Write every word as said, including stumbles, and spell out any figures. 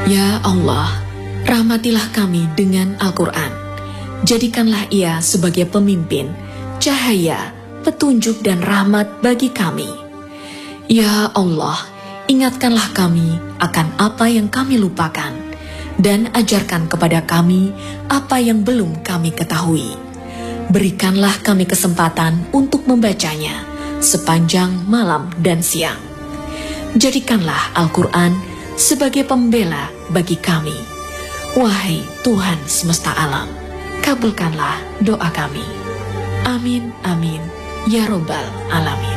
Ya Allah, rahmatilah kami dengan Al-Quran. Jadikanlah ia sebagai pemimpin, cahaya, petunjuk dan rahmat bagi kami. Ya Allah, ingatkanlah kami akan apa yang kami lupakan, dan ajarkan kepada kami apa yang belum kami ketahui. Berikanlah kami kesempatan untuk membacanya sepanjang malam dan siang. Jadikanlah Al-Quran sebagai pembela bagi kami. Wahai Tuhan semesta alam, kabulkanlah doa kami. Amin, amin, ya Rabbal Alamin.